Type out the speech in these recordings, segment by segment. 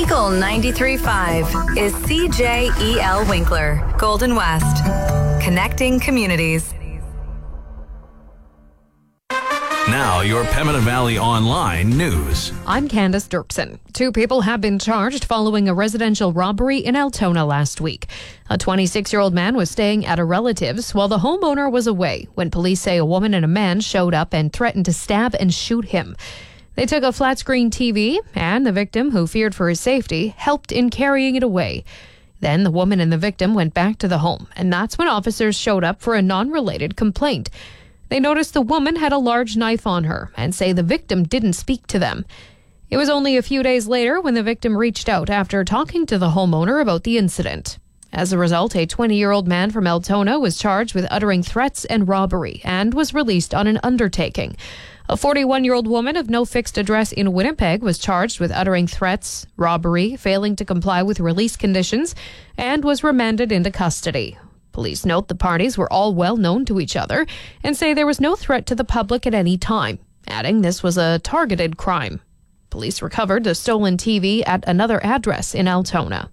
Eagle 93.5 is CJEL Winkler, Golden West. Connecting communities. Now, your Pembina Valley Online news. I'm Candace Dirksen. 2 people have been charged following a residential robbery in Altona last week. A 26-year-old man was staying at a relative's while the homeowner was away when police say a woman and a man showed up and threatened to stab and shoot him. They took a flat-screen TV, and the victim, who feared for his safety, helped in carrying it away. Then the woman and the victim went back to the home, and that's when officers showed up for a non-related complaint. They noticed the woman had a large knife on her and say the victim didn't speak to them. It was only a few days later when the victim reached out after talking to the homeowner about the incident. As a result, a 20-year-old man from Altona was charged with uttering threats and robbery and was released on an undertaking. A 41-year-old woman of no fixed address in Winnipeg was charged with uttering threats, robbery, failing to comply with release conditions, and was remanded into custody. Police note the parties were all well known to each other and say there was no threat to the public at any time, adding this was a targeted crime. Police recovered the stolen TV at another address in Altona.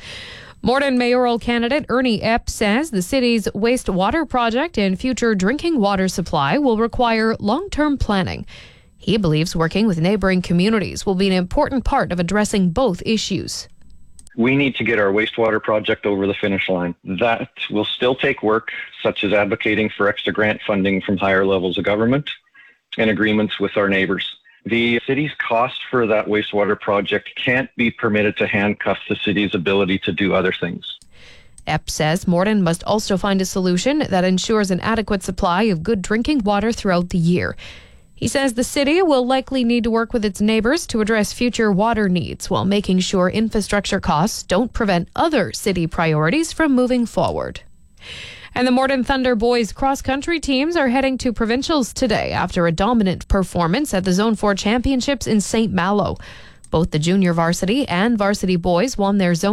Morden mayoral candidate Ernie Epp says the city's wastewater project and future drinking water supply will require long-term planning. He believes working with neighboring communities will be an important part of addressing both issues. We need to get our wastewater project over the finish line. That will still take work, such as advocating for extra grant funding from higher levels of government and agreements with our neighbors. The city's cost for that wastewater project can't be permitted to handcuff the city's ability to do other things. Epp says Morden must also find a solution that ensures an adequate supply of good drinking water throughout the year. He says the city will likely need to work with its neighbors to address future water needs while making sure infrastructure costs don't prevent other city priorities from moving forward. And the Morden Thunder boys cross-country teams are heading to provincials today after a dominant performance at the Zone 4 Championships in St. Malo. Both the junior varsity and varsity boys won their Zone